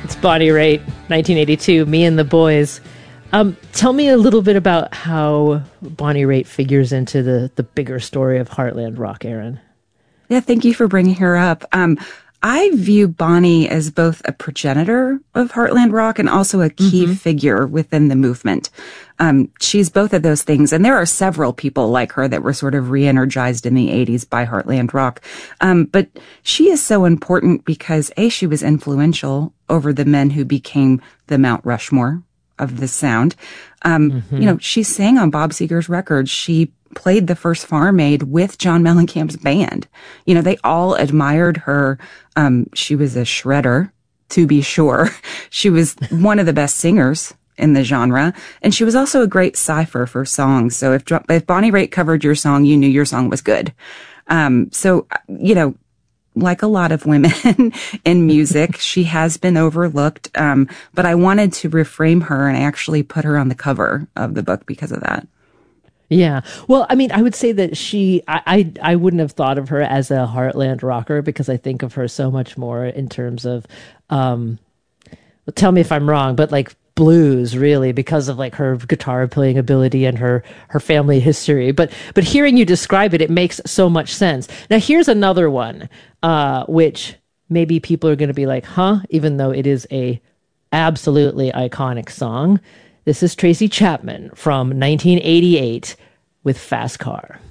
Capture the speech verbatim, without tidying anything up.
It's Bonnie Raitt, nineteen eighty-two, Me and the Boys. Um, tell me a little bit about how Bonnie Raitt figures into the, the bigger story of Heartland rock, Erin. Yeah, thank you for bringing her up. Um, I view Bonnie as both a progenitor of Heartland rock and also a key mm-hmm. figure within the movement. Um, she's both of those things. And there are several people like her that were sort of re-energized in the eighties by Heartland rock. Um, but she is so important because, A, she was influential over the men who became the Mount Rushmore of the sound. Um, mm-hmm. You know, she sang on Bob Seger's records. She played the first Farm Aid with John Mellencamp's band. You know, they all admired her. Um, she was a shredder, to be sure. She was one of the best singers in the genre. And she was also a great cipher for songs. So if, if Bonnie Raitt covered your song, you knew your song was good. Um, so, you know, like a lot of women in music, she has been overlooked. Um, but I wanted to reframe her and actually put her on the cover of the book because of that. Yeah. Well, I mean, I would say that she, I, I, I wouldn't have thought of her as a Heartland rocker because I think of her so much more in terms of, um, well, tell me if I'm wrong, but like blues really because of like her guitar playing ability and her, her family history. But, but hearing you describe it, it makes so much sense. Now here's another one, uh, which maybe people are going to be like, huh, even though it is a absolutely iconic song. This is Tracy Chapman from nineteen eighty-eight with Fast Car.